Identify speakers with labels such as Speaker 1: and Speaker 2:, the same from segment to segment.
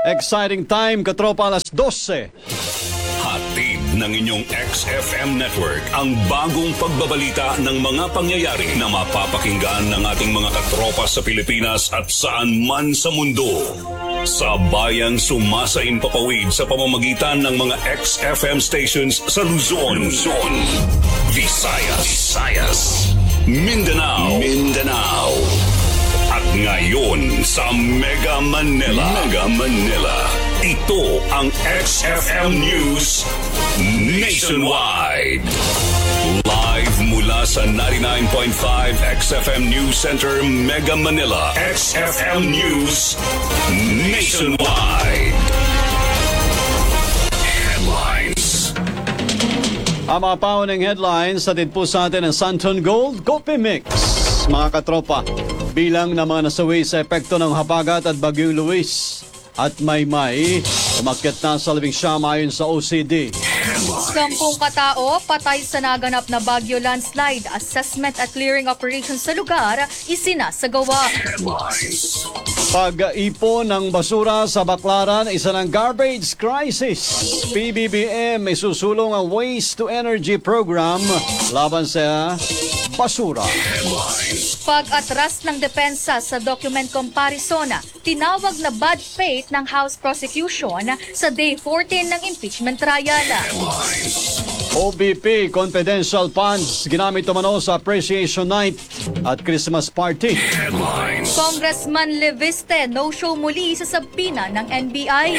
Speaker 1: Exciting time, katropa, alas 12.
Speaker 2: Hatid ng inyong XFM Network ang bagong pagbabalita ng mga pangyayari na mapapakinggan ng ating mga katropa sa Pilipinas at saan man sa mundo. Sa bayang sumasaimpapawid sa pamamagitan ng mga XFM stations sa Luzon, Visayas, Mindanao, at ngayon sa Mega Manila. Ito ang XFM News Nationwide. Live mula sa 99.5 XFM News Center, Mega Manila. XFM News Nationwide. Headlines.
Speaker 1: Ang mga paunang headlines sa po sa atin ng Santon Gold Coffee Mix. Mga katropa, bilang na mga nasawi sa epekto ng habagat at bagyong Luis at Maymay, umakyat na sa 19 ayon sa OCD.
Speaker 3: 10 katao patay sa naganap na bagyo landslide. Assessment at clearing operations sa lugar isinasagawa.
Speaker 1: Pag-ipon ng basura sa Baclaran, isa ng garbage crisis. PBBM may susulong ang Waste to Energy program laban sa basura.
Speaker 3: Pag-atras ng depensa sa document comparison, tinawag na bad faith ng House prosecution sa Day 14 ng impeachment trial.
Speaker 1: OBP confidential funds ginamit umano sa Appreciation Night at Christmas Party.
Speaker 3: Congressman Leviste no-show muli sa sabina ng NBI.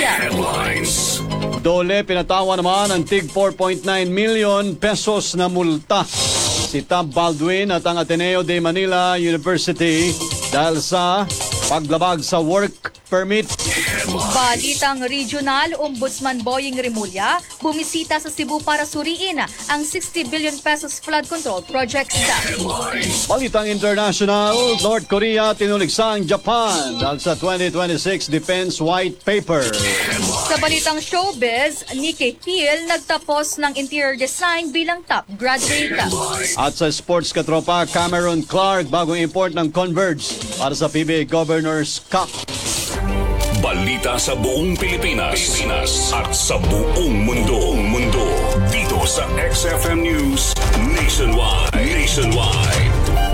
Speaker 1: Dole pinatawa naman ang tig 4.9 million pesos na multa si Tab Baldwin at ang Ateneo de Manila University dahil sa paglabag sa work permit.
Speaker 3: Balitang regional, Ombudsman Boying Remulla bumisita sa Cebu para suriin ang 60 billion pesos flood control projects.
Speaker 1: Balitang international, North Korea tinuligsa ang Japan dahil sa 2026 Defense White Paper.
Speaker 3: Sa balitang showbiz, Nikki Hill nagtapos ng interior design bilang top graduate.
Speaker 1: At sa sports katropa, Cameron Clark bagong import ng Converge para sa PBA Governors Cup.
Speaker 2: Balita sa buong Pilipinas at sa buong mundo. Dito sa XFM News Nationwide.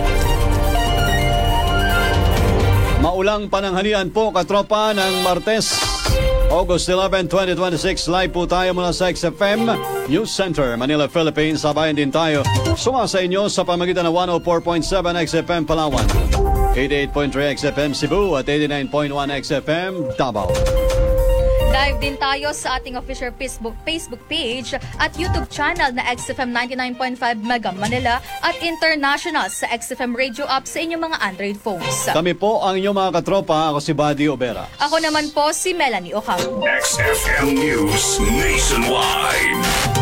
Speaker 1: Maulang pananghalian po katropa ng Martes, August 11, 2026. Live po tayo mula sa XFM News Center, Manila, Philippines. Sabayan din tayo sumasa inyo sa pamagitan ng 104.7 XFM Palawan, 88.3 XFM Cebu at 89.1 XFM Davao.
Speaker 3: Live din tayo sa ating official Facebook page at YouTube channel na XFM 99.5 Mega Manila at international sa XFM Radio app sa inyong mga Android phones.
Speaker 1: Kami po ang inyong mga katropa. Ako si Buddy Obera.
Speaker 3: Ako naman po si Melanie Ocampo.
Speaker 2: XFM News Nationwide.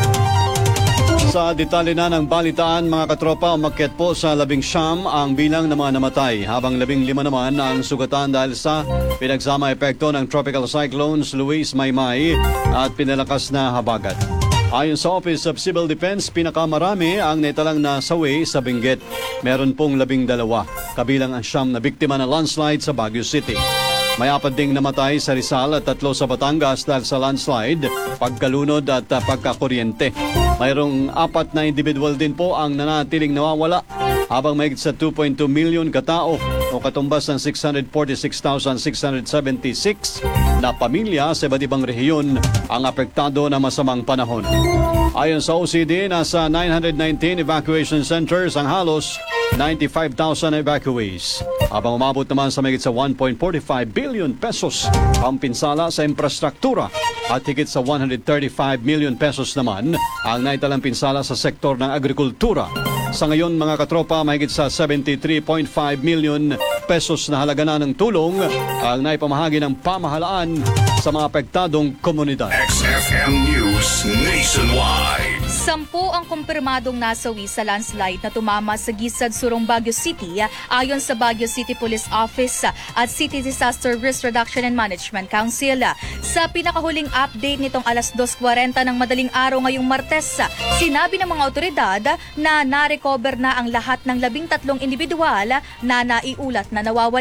Speaker 1: Sa detalye na ng balitaan, mga katropa, umakyat po sa 19 ang bilang ng mga namatay, habang 15 naman ang sugatan dahil sa pinagsama epekto ng tropical cyclones Luis, Maymay at pinalakas na habagat. Ayon sa Office of Civil Defense, pinakamarami ang naitalang nasawi sa Benguet. Meron pong 12, kabilang ang 9 na biktima ng landslide sa Baguio City. May 4 ding namatay sa Rizal at 3 sa Batangas dahil sa landslide, pagkalunod at pagkakuryente. Mayroong 4 na individual din po ang nanatiling nawawala, habang mahigit sa 2.2 million katao o katumbas ng 646,676 na pamilya sa iba't ibang rehiyon ang apektado ng masamang panahon. Ayon sa OCD, nasa 919 evacuation centers ang halos 95,000 evacuees. Habang umabot naman sa mahigit sa 1.45 billion pesos ang pinsala sa infrastruktura at higit sa 135 million pesos naman ang naitalang pinsala sa sektor ng agrikultura. Sa ngayon, mga katropa, mahigit sa 73.5 million pesos na halaga na ng tulong ang naipamahagi ng pamahalaan sa mga apektadong komunidad.
Speaker 2: XFM News Nationwide.
Speaker 3: 10 ang kumpirmadong nasawi sa landslide na tumama sa Gisad, Surong, Baguio City ayon sa Baguio City Police Office at City Disaster Risk Reduction and Management Council. Sa pinakahuling update nitong alas 2:40 ng madaling araw ngayong Martes, sinabi ng mga otoridad na narecover na ang lahat ng 13 individual na naiulat na nawawala.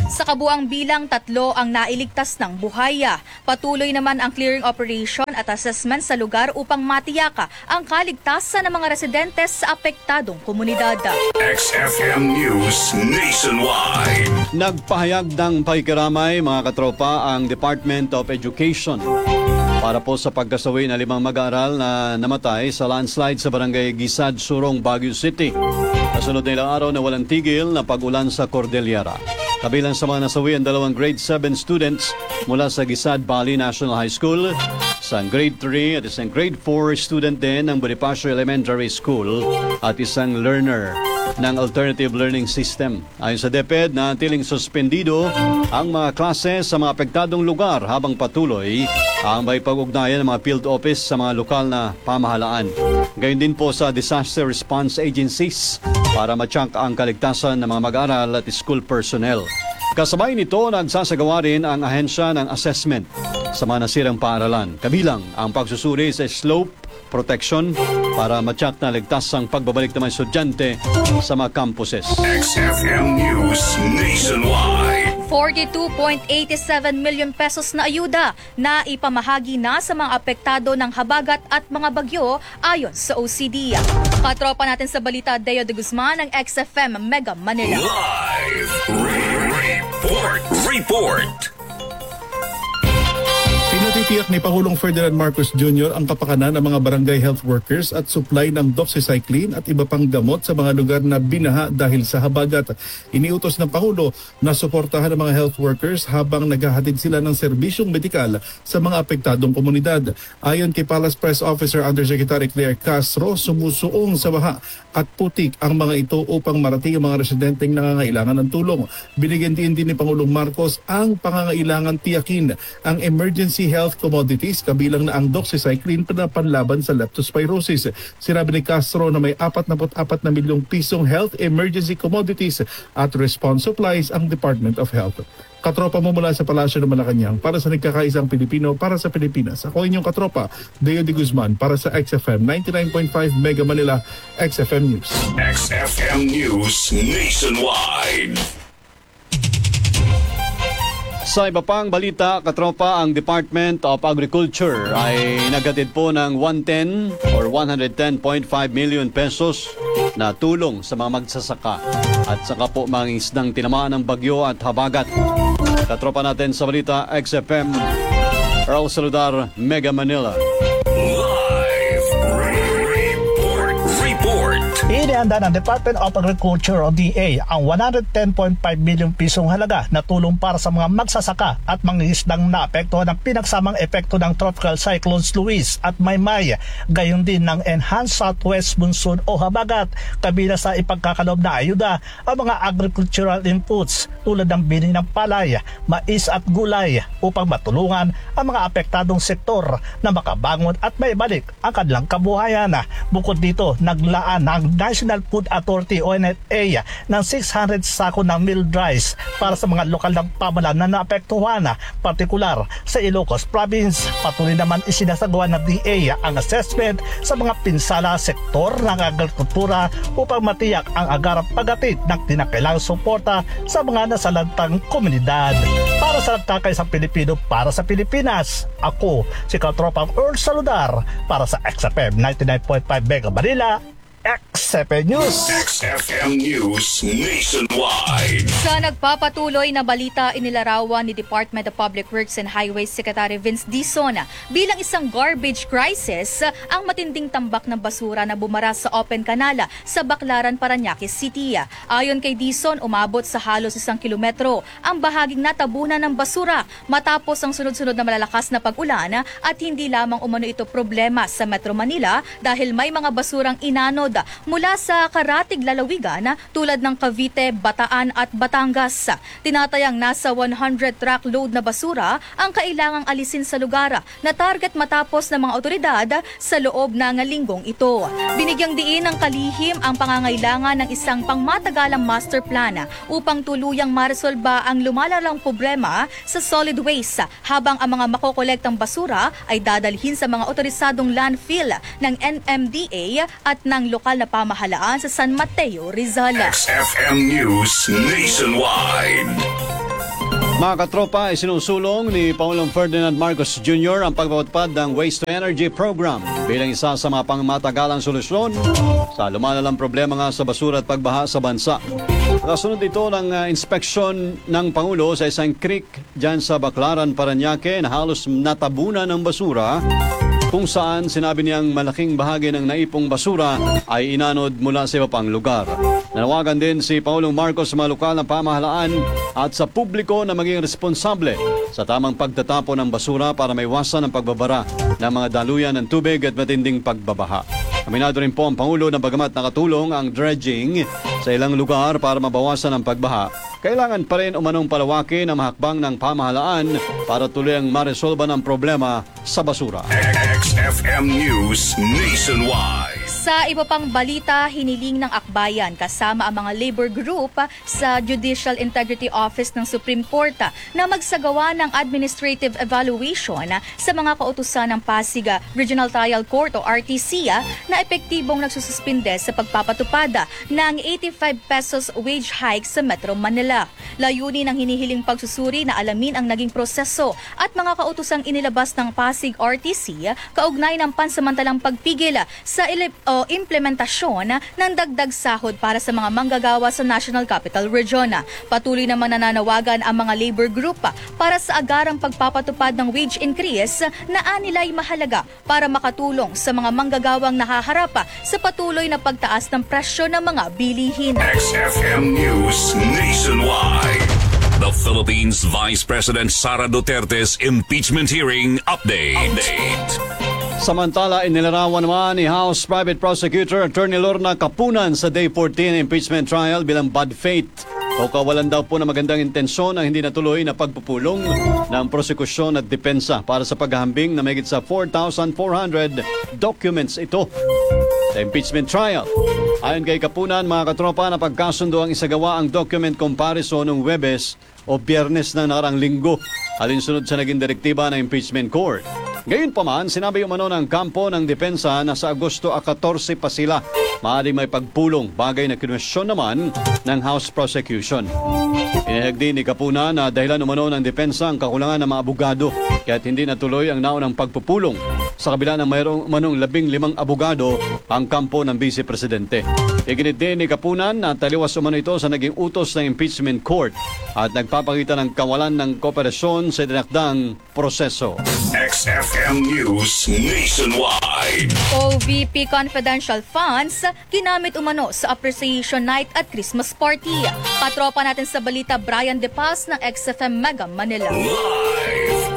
Speaker 3: Sa kabuang bilang, 3 ang nailigtas ng buhay. Patuloy naman ang clearing operation at assessment sa lugar upang matiyaka ang kaligtasan ng mga residente sa apektadong komunidad.
Speaker 2: XFM News Nationwide.
Speaker 1: Nagpahayag ng pakikiramay mga katropa ang Department of Education para po sa pagkasawi ng 5 mag-aaral na namatay sa landslide sa barangay Gisad, Surong, Baguio City. Kasunod na ilang araw na walang tigil na pag-ulan sa Cordillera. Kabilang sa mga nasawi ang 2 grade 7 students mula sa Gisad Valley National High School, isang grade 3 at isang grade 4 student din ng Bonifacio Elementary School at isang learner ng Alternative Learning System. Ayon sa DepEd, nanatiling suspendido ang mga klase sa mga apektadong lugar habang patuloy ang may pag-ugnayan ng mga field office sa mga lokal na pamahalaan. Gayon din po sa disaster response agencies para matyak ang kaligtasan ng mga mag-aaral at school personnel. Kasabay nito, nagsasagawa rin ang ahensya ng assessment sa mga nasirang paaralan. Kabilang ang pagsusuri sa slope protection para matyak na ligtas ang pagbabalik ng mga estudyante sa mga campuses.
Speaker 2: XFM News Nationwide.
Speaker 3: 42.87 million pesos na ayuda na ipamahagi na sa mga apektado ng habagat at mga bagyo ayon sa OCD. Katropa natin sa balita, Deo de Guzman ng XFM Mega Manila.
Speaker 2: Live report.
Speaker 4: Pinatitiyak ni Pangulong Ferdinand Marcos Jr. ang kapakanan ng mga barangay health workers at supply ng doxycycline at iba pang gamot sa mga lugar na binaha dahil sa habagat. Iniutos ng Pangulo na suportahan ang mga health workers habang naghahatid sila ng serbisyong medikal sa mga apektadong komunidad. Ayon kay Palace Press Officer Undersecretary Claire Castro, sumusuong sa baha at putik ang mga ito upang marating ang mga residenteng nangangailangan ng tulong. Binigyan din ni Pangulong Marcos ang pangangailangan tiyakin ang emergency health commodities kabilang na ang doxycycline na panlaban sa leptospirosis. Sinabi ni Castro na may 44 na milyong pisong health emergency commodities at response supplies ang Department of Health. Katropa mo mula sa Palasyo ng Malacanang para sa nagkakaisang Pilipino para sa Pilipinas. Ako inyong katropa, Deo de Guzman para sa XFM 99.5 Mega Manila, XFM News.
Speaker 2: XFM News Nationwide.
Speaker 1: Sa iba pang balita, katropa, ang Department of Agriculture ay naghatid po ng 110 or 110.5 million pesos na tulong sa mga magsasaka at saka po mga isdang tinamaan ng bagyo at habagat. Katropa natin sa balita, XFM Earl Saludar, Mega Manila.
Speaker 2: Live report.
Speaker 5: Inihanda ng Department of Agriculture o DA ang 110.5 milyong pisong halaga na tulong para sa mga magsasaka at mangingisdang naapektuhan ng pinagsamang epekto ng Tropical Cyclones Luis at Maymay, gayon din ng Enhanced Southwest Monsoon o habagat. Kabila sa ipagkakaloob na ayuda ang mga agricultural inputs tulad ng bini ng palay, mais at gulay upang matulungan ang mga apektadong sektor na makabangon at maibalik ang kanilang kabuhayan. Bukod dito, naglaan ng National Food Authority o NFA ng 600 sako ng milled rice para sa mga lokal ng pamahalaan na naapektuhan, partikular sa Ilocos Province. Patuloy naman isinasagawa ng DA ang assessment sa mga pinsala sektor ng agrikultura upang matiyak ang agarang paghatid ng tinakailangang suporta sa mga nasalantang komunidad. Para sa nagkakaisang Pilipino para sa Pilipinas, ako si Katropang Earl Saludar para sa XFM 99.5 Mega Manila, XFM News.
Speaker 2: XFM News Nationwide.
Speaker 3: Sa nagpapatuloy na balita, inilarawan ni Department of Public Works and Highways Secretary Vince Dizon bilang isang garbage crisis ang matinding tambak ng basura na bumara sa open kanala sa Baclaran, Parañaque City. Ayon kay Dizon, umabot sa halos 1 kilometro ang bahaging natabunan ng basura matapos ang sunod-sunod na malalakas na pag-ulan at hindi lamang umano ito problema sa Metro Manila dahil may mga basurang inanod mula sa karatig lalawigan tulad ng Cavite, Bataan at Batangas. Tinatayang nasa 100 truckload na basura ang kailangang alisin sa lugar na target matapos ng mga otoridad sa loob ng linggong ito. Binigyang diin ng kalihim ang pangangailangan ng isang pangmatagalang master plan upang tuluyang maresolba ang lumalalang problema sa solid waste habang ang mga makokolektang basura ay dadalhin sa mga otorisadong landfill ng NMDA at ng lokal na pamahalaan sa San Mateo, Rizal.
Speaker 2: XFM News Nationwide.
Speaker 1: Mga katropa, isinusulong ni Pangulong Ferdinand Marcos Jr. ang pagpapatupad ng Waste to Energy Program bilang isa sa mga pangmatagalang solusyon sa lumalalang problema nga sa basura at pagbaha sa bansa. Kasunod ito ng inspeksyon ng Pangulo sa isang creek dyan sa Baclaran, Parañaque na halos natabunan ng basura, kung saan sinabi niyang malaking bahagi ng naipong basura ay inanod mula sa iba pang lugar. Nanawagan din si Pangulong Marcos sa mga lokal na pamahalaan at sa publiko na maging responsable sa tamang pagtatapon ng basura para maiwasan ang pagbabara ng mga daluyan ng tubig at matinding pagbabaha. Aminado rin po ang Pangulo na bagamat nakatulong ang dredging sa ilang lugar para mabawasan ang pagbaha, kailangan pa rin umanong palawakin ang hakbang ng pamahalaan para tuluyang maresolba ng problema sa basura.
Speaker 2: XFM News Nationwide.
Speaker 3: Sa iba pang balita, hiniling ng akbayan kasama ang mga labor group sa Judicial Integrity Office ng Supreme Court na magsagawa ng administrative evaluation sa mga kautusan ng Pasig Regional Trial Court o RTC na epektibong nagsususpinde sa pagpapatupad ng 85 pesos wage hike sa Metro Manila. Layunin ng hinihiling pagsusuri na alamin ang naging proseso at mga kautusang inilabas ng Pasig RTC kaugnay ng pansamantalang pagpigil sa implementasyon ng dagdag sahod para sa mga manggagawa sa National Capital Region. Patuloy naman nananawagan ang mga labor group para sa agarang pagpapatupad ng wage increase na anilay mahalaga para makatulong sa mga manggagawang nahaharap sa patuloy na pagtaas ng presyo ng mga bilihin.
Speaker 2: XFM News Nationwide. The Philippines Vice President Sara Duterte's impeachment hearing update.
Speaker 1: Samantala, inilarawan naman ni House Private Prosecutor Attorney Lorna Kapunan sa Day 14 impeachment trial bilang bad faith o kawalan daw po na magandang intensyon ang hindi natuloy na pagpupulong ng prosekusyon at depensa para sa paghahambing na mahigit sa 4,400 documents ito sa impeachment trial. Ayon kay Kapunan, mga katropa, na pagkasundo ang isagawa ang document comparison ng Huwebes o Biyernes ng nakarang linggo alinsunod sa naging direktiba ng impeachment court. Gayunpaman, sinabi umano ng kampo ng depensa na sa Agosto 14 pa sila maaaring may pagpulong, bagay na kinwestiyon naman ng House Prosecution. Inihag din ni Kapunan na dahilan umano ng depensa ang kakulangan ng mga abogado kaya't hindi natuloy ang naunang pagpupulong sa kabila ng mayroong umanong 15 abogado ang kampo ng Vice Presidente. Iginit din ni Kapunan na taliwas umano ito sa naging utos ng impeachment court at nagpapakita ng kawalan ng kooperasyon sa dinakdang proseso.
Speaker 2: XFM News Nationwide.
Speaker 3: OVP confidential funds ginamit umano sa appreciation night at Christmas party. Katropa natin sa balita, Brian De Paz ng XFM Mega Manila.
Speaker 2: Live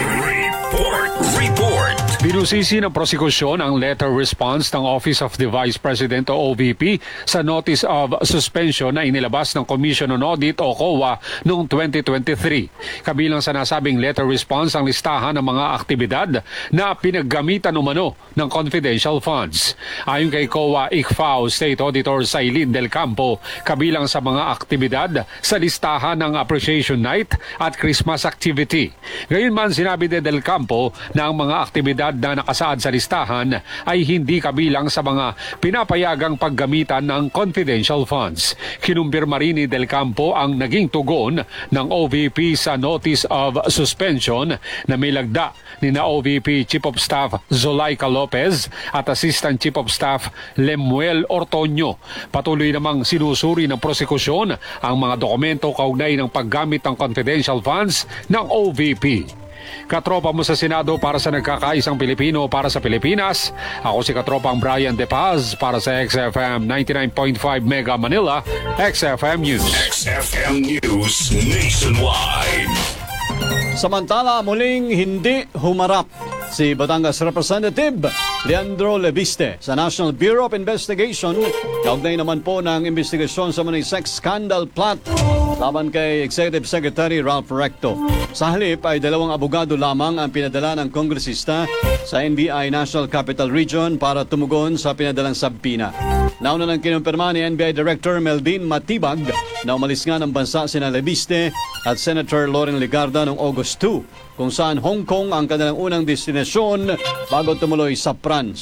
Speaker 2: report.
Speaker 6: Binusisi ng prosekusyon ang letter response ng Office of the Vice President o OVP sa Notice of Suspension na inilabas ng Commission on Audit o COA noong 2023. Kabilang sa nasabing letter response ang listahan ng mga aktibidad na pinaggamitan umano ng confidential funds. Ayon kay COA ICFAO State Auditor Sailin Del Campo, kabilang sa mga aktibidad sa listahan ng Appreciation Night at Christmas activity. Gayunman, sinabi de Del Campo na ang mga aktibidad na nakasaad sa listahan ay hindi kabilang sa mga pinapayagang paggamitan ng confidential funds. Kinumpirma rin ni Del Campo ang naging tugon ng OVP sa Notice of Suspension na may lagda ni na OVP Chief of Staff Zolaika Lopez at Assistant Chief of Staff Lemuel Ortonio. Patuloy namang sinusuri ng prosekusyon ang mga dokumento kaugnay ng paggamit ng confidential funds ng OVP. Katropa mo sa Senado para sa nagkakaisang Pilipino para sa Pilipinas. Ako si Katropang Brian De Paz para sa XFM 99.5 Mega Manila, XFM News.
Speaker 2: XFM News Nationwide.
Speaker 1: Samantala, muling hindi humarap si Batangas Representative Leandro Leviste sa National Bureau of Investigation kaugnay naman po ng investigasyon sa mga sex scandal plot laban kay Executive Secretary Ralph Recto. Sa halip ay 2 abogado lamang ang pinadala ng kongresista sa NBI National Capital Region para tumugon sa pinadalang sabpina. Nauna nang kinumpirma ni NBI Director Melvin Matibag na umalis nga ng bansa sina Leviste at Senator Loren Legarda noong August 2, kung saan Hong Kong ang kanilang unang destinasyon bago tumuloy sa France.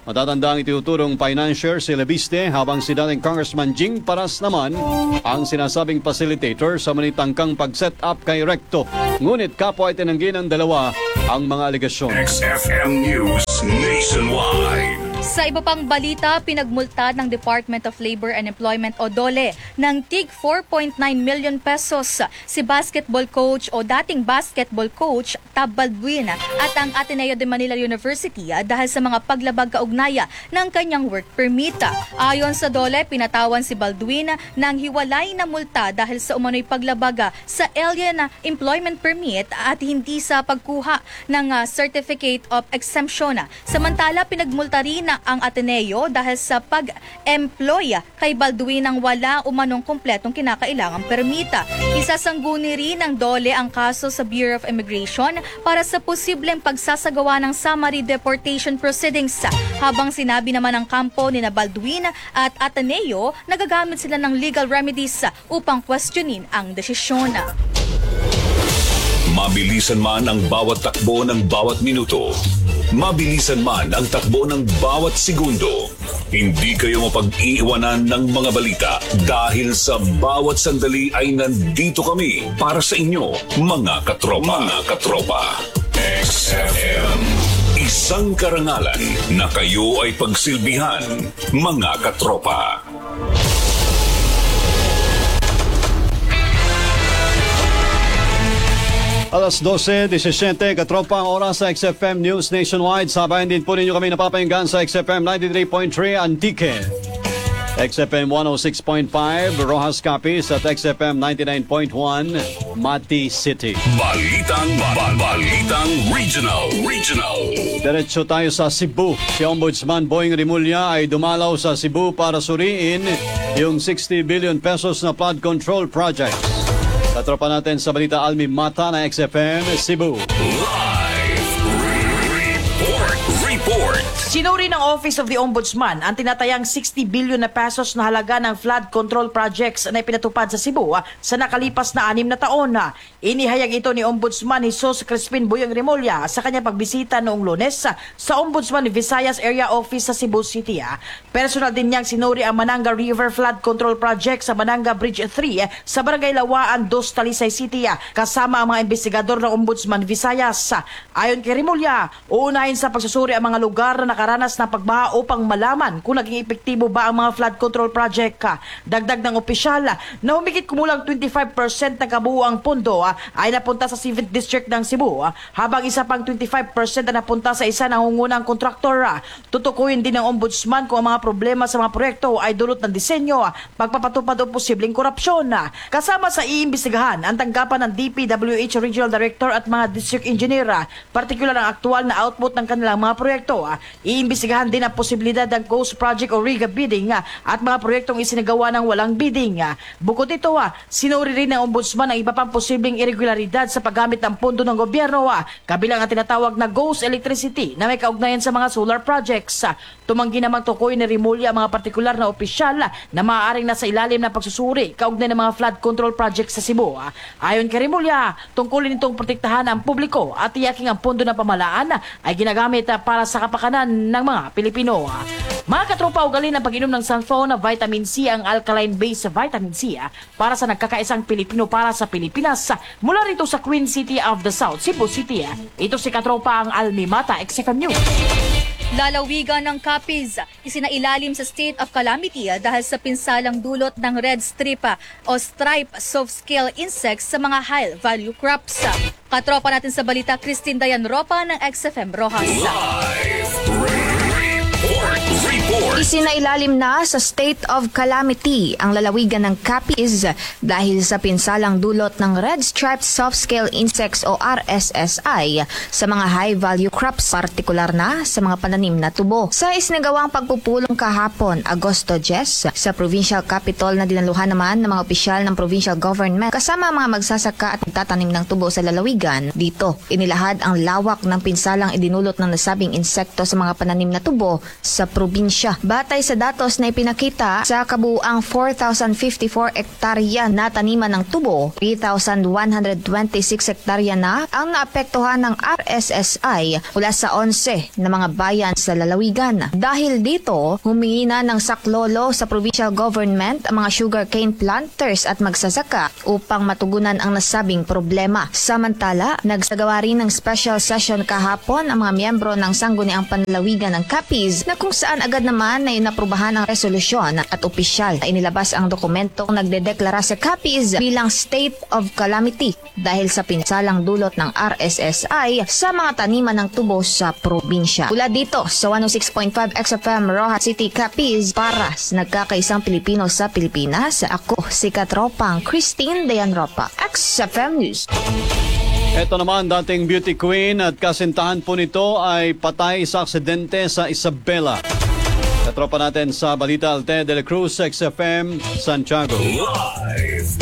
Speaker 1: Matatandang ituturong financier si Lebiste habang si dating Congressman Jing Paras naman ang sinasabing facilitator sa manitangkang pag-set up kay Recto. Ngunit kapwa itinanggi ng dalawa ang mga alegasyon.
Speaker 2: XFM News Nationwide.
Speaker 3: Sa iba pang balita, pinagmulta ng Department of Labor and Employment o DOLE ng tig 4.9 million pesos si basketball coach o dating basketball coach Tab Balduin at ang Ateneo de Manila University dahil sa mga paglabag kaugnaya ng kanyang work permit. Ayon sa DOLE, pinatawan si Balduin ng hiwalay na multa dahil sa umano'y paglabag sa alien employment permit at hindi sa pagkuha ng certificate of exemption. Samantala, pinagmulta rin ang Ateneo dahil sa pag-employ kay Balduin ng wala umanong kumpletong kinakailangang permita. Isasangguni rin ng DOLE ang kaso sa Bureau of Immigration para sa posibleng pagsasagawa ng summary deportation proceedings. Habang sinabi naman ng kampo ni Balduin at Ateneo, nagagamit sila ng legal remedies upang questionin ang desisyon.
Speaker 2: Mabilisan man ang bawat takbo ng bawat minuto. Mabilisan man ang takbo ng bawat segundo. Hindi kayo mapag-iiwanan ng mga balita dahil sa bawat sandali ay nandito kami para sa inyo, mga katropa. Mga katropa. XFM. Isang karangalan na kayo ay pagsilbihan, mga katropa.
Speaker 1: Alas 12:17, katropa ang oras sa XFM News Nationwide. Sabayan din po ninyo kami napapahinggan sa XFM 93.3 Antique, XFM 106.5 Rojas Capiz at XFM 99.1 Mati City.
Speaker 2: Balitang Regional.
Speaker 1: Diretso tayo sa Cebu. Si Ombudsman Boying Rimulya ay dumalaw sa Cebu para suriin yung 60 billion pesos na flood control project. Katropa natin sa balita Almi Mata na XFM Cebu.
Speaker 2: Live report.
Speaker 7: Sinuri ng Office of the Ombudsman ang tinatayang 60 billion na pesos na halaga ng flood control projects na ipinatupad sa Cebu sa nakalipas na 6 na taon. Inihayag ito ni Ombudsman Jesus Crispin Boyong Rimulya sa kanyang pagbisita noong Lunes sa Ombudsman Visayas Area Office sa Cebu City. Personal din niyang sinuri ang Mananga River Flood Control Project sa Mananga Bridge 3 sa Barangay Lawaan 2, Talisay City kasama ang mga investigador ng Ombudsman Visayas. Ayon kay Rimulya, uunahin sa pagsusuri ang mga lugar na nakaranas ng pagbaha upang malaman kung naging epektibo ba ang mga flood control project. Dagdag ng opisyal na humigit kumulang 25% ng kabuuang pondo ay napunta sa 7th District ng Cebu, habang isa pang 25% na napunta sa isa ng hungunang kontraktor. Tutukuyin din ng Ombudsman kung ang mga problema sa mga proyekto ay dulot ng disenyo, pagpapatupad o posibleng korupsyon. Kasama sa iimbestigahan ang tanggapan ng DPWH Regional Director at mga District Engineer, partikular ang aktual na output ng kanilang mga proyekto. Iimbestigahan din ang posibilidad ng ghost project o riga bidding at mga proyektong isinagawa ng walang bidding. Bukod dito, sinuri rin ng Ombudsman ang iba pang posibleng irregularidad sa paggamit ng pondo ng gobyerno, kabilang ang tinatawag na ghost electricity na may kaugnayan sa mga solar projects. Tumanggi namang tukoy ni Rimulya ang mga partikular na opisyal na maaaring nasa ilalim ng pagsusuri kaugnay ng mga flood control projects sa Cebu. Ayon kay Rimulya, tungkulin itong protektahan ang publiko at tiyaking ang pondo ng pamahalaan ay ginagamit para sa kapakanan ng mga Pilipino. Mga katropa, ugalin ang pag-inom ng Sanfone na vitamin C, ang alkaline-based vitamin C para sa nagkakaisang Pilipino para sa Pilipinas. Mula rito sa Queen City of the South, Cebu City. Ito si katropa ang Almi Mata, XFM News.
Speaker 3: Lalawigan ng Capiz, isinailalim sa state of calamity dahil sa pinsalang dulot ng red stripe o stripe soft-scale insects sa mga high-value crops. Katropa natin sa balita, Christine Dayan Ropa ng XFM Rojas.
Speaker 2: Report.
Speaker 8: Isinailalim na sa state of calamity ang lalawigan ng Capiz dahil sa pinsalang dulot ng red striped soft-scale insects o RSSI sa mga high-value crops, partikular na sa mga pananim na tubo. Sa isinagawang pagpupulong kahapon, Agosto 10, sa provincial capital na dinaluhan naman ng mga opisyal ng provincial government kasama ang mga magsasaka at magtatanim ng tubo sa lalawigan. Dito, inilahad ang lawak ng pinsalang idinulot ng nasabing insekto sa mga pananim na tubo sa probinsya. Batay sa datos na ipinakita, sa kabuuang 4,054 hektarya na taniman ng tubo, 3,126 hektarya na ang naapektuhan ng RSSI mula sa 11 na mga bayan sa lalawigan. Dahil dito, humingi na ng saklolo sa provincial government ang mga sugarcane planters at magsasaka upang matugunan ang nasabing problema. Samantala, nagsagawa rin ng special session kahapon ang mga miyembro ng Sangguniang Panlalawigan ng Capiz na kung saan agad naman ay naprubahan ang resolusyon at opisyal na inilabas ang dokumentong nagdedeklara sa Capiz bilang state of calamity dahil sa pinsalang dulot ng RSSI sa mga taniman ng tubo sa probinsya. Mula dito sa 106.5 XFM Roja City, Capiz, para sa nagkakaisang Pilipino sa Pilipinas, ako si Katropang Christine Dayan Ropa, XFM News.
Speaker 1: Ito naman, dating beauty queen at kasintahan po nito ay patay sa aksidente sa Isabela. Katropa natin sa Balita Alte de la Cruz, XFM, Santiago.
Speaker 2: Live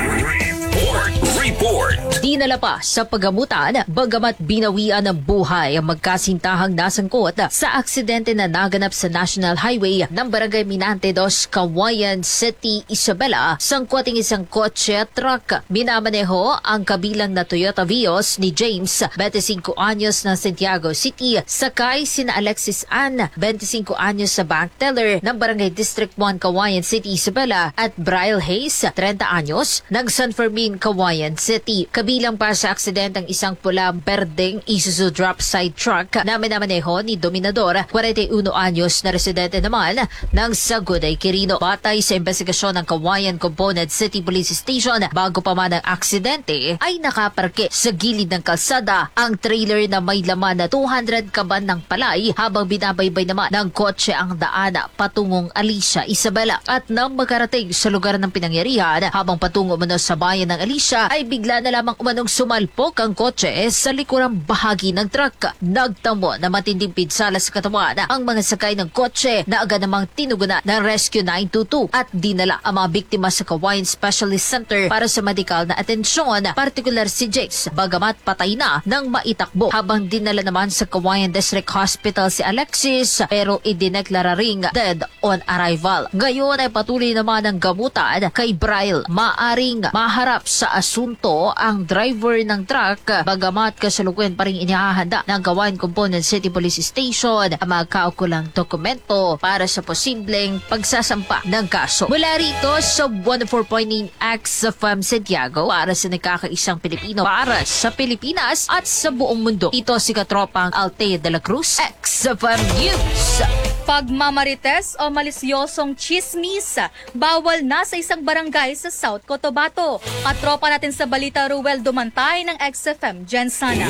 Speaker 2: report.
Speaker 9: Dinala pa sa paggamutan, bagamat binawian ng buhay ang magkasintahang nasangkot sa aksidente na naganap sa National Highway ng Barangay Minante 2, Cawayan City, Isabela. Sangkot ang isang kotse at truck. Minamaneho ang kabilang na Toyota Vios ni James, 25 anyos ng Santiago City. Sakay sina Alexis Ann, 25 anyos sa bank teller ng Barangay District 1, Cawayan City, Isabela, at Brian Hayes, 30 anyos, ng San Fermin, Cawayan City. Kabilang pa sa aksidente ang isang pula berdeng Isuzu drop side truck na minamaneho ni Dominador, 41 anyos na residente naman ng Saguday, Quirino. Batay sa investigasyon ng Cawayan Component City Police Station, bago pa man ang aksidente ay nakaparke sa gilid ng kalsada ang trailer na may laman na 200 kaban ng palay habang binabaybay naman ng kotse ang daana patungong Alicia, Isabela. At nang makarating sa lugar ng pinangyarihan habang patungo muna sa bayan ng Alicia ay bigla na lamang umanong sumalpok ang kotse sa likurang bahagi ng truck. Nagtamo na matinding pinsala sa katawan ang mga sakay ng kotse na agad namang tinugunan ng Rescue 922 at dinala ang mga biktima sa Cawayan Specialist Center para sa medical na atensyon, partikular si Jace, bagamat patay na nang maitakbo, habang dinala naman sa Cawayan District Hospital si Alexis pero idineklara ring dead on arrival. Ngayon ay patuloy naman ang gamutan kay Bryle. Maaring maharap sa asunto ang driver ng truck, bagamat kasalukuyan pa rin inihahanda ng Cawayan Component City Police Station ang mga kaukulang dokumento para sa posibleng pagsasampa ng kaso. Mula rito sa 104.9 XFM Santiago, para sa nagkakaisang Pilipino, para sa Pilipinas at sa buong mundo. Ito si Katropang Alte de la Cruz, XFM News.
Speaker 3: Pagmamarites o malisyosong chismis, bawal na sa isang barangay sa South Cotabato. At tropa natin sa balita, Ruel Dumantay ng XFM, Jen Sana.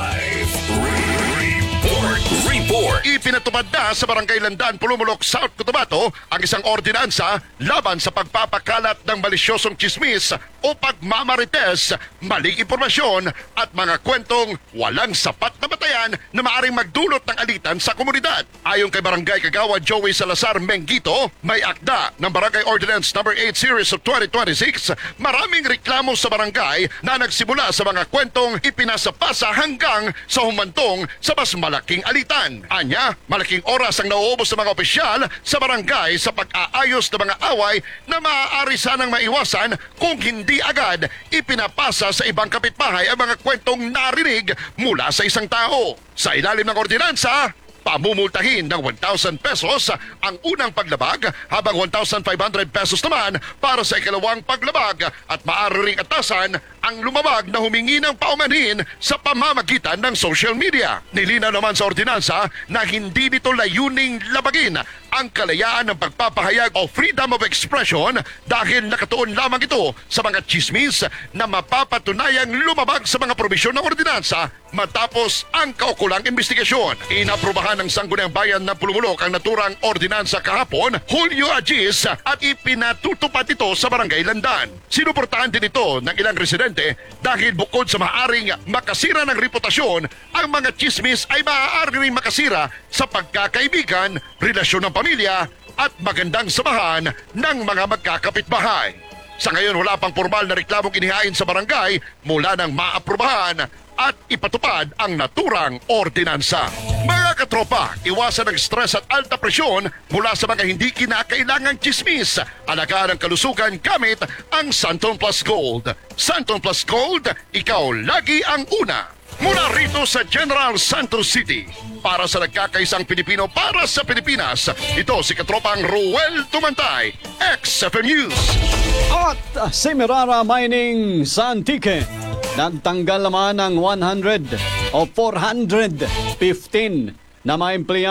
Speaker 2: Report.
Speaker 10: Ipinatupad na sa Barangay Landan, Pulumulok, South Cotabato ang isang ordinansa laban sa pagpapakalat ng malisyosong chismis o pagmamarites, maling impormasyon at mga kwentong walang sapat na batayan na maaring magdulot ng alitan sa komunidad. Ayon kay Barangay Kagawad Joey Salazar Mengito, may akda ng Barangay Ordinance No. 8 Series of 2026, maraming reklamo sa barangay na nagsimula sa mga kwentong ipinasapasa hanggang sa humantong sa mas malaking alitan. Anya, malaking oras ang nauubos ng mga opisyal sa barangay sa pag-aayos ng mga away na maaari sanang maiwasan kung hindi agad ipinapasa sa ibang kapitbahay ang mga kwentong narinig mula sa isang tao. Sa ilalim ng ordinansa, pamumultahin ng 1,000 pesos ang unang paglabag habang 1,500 pesos naman para sa ikalawang paglabag at maaari ring atasan ang lumabag na humingi ng paumanhin sa pamamagitan ng social media. Nilinaw naman sa ordinansa na hindi nito layuning labagin ang kalayaan ng pagpapahayag o freedom of expression dahil nakatuon lamang ito sa mga chismis na mapapatunayang lumabag sa mga probisyon ng ordinansa matapos ang kaukulang investigasyon. Inaprubahan ng Sangguniang Bayan ng Pulumulok ang naturang ordinansa kahapon, Hulyo Agis, at ipinatutupad ito sa Barangay Landan. Sinuportahan din ito ng ilang residente dahil bukod sa maaaring makasira ng reputasyon, ang mga chismis ay maaari ring makasira sa pagkakaibigan, relasyon ng pamilya at magandang samahan ng mga magkakapitbahay. Sa ngayon, wala pang formal na reklamong inihain sa barangay mula nang maaprubahan at ipatupad ang naturang ordinansa. Mga katropa, iwasan ang stress at alta presyon mula sa mga hindi kinakailangang chismis. Alagaan ang kalusugan gamit ang Santon Plus Gold. Santon Plus Gold, ikaw lagi ang una. Mula rito sa General Santos City, para sa nagkakaisang Pilipino para sa Pilipinas, ito si katropang Ruel Tumantay, XFM News.
Speaker 1: At si Merara Mining sa Antique, nagtanggal naman ng 100 o 415 na mga empleyado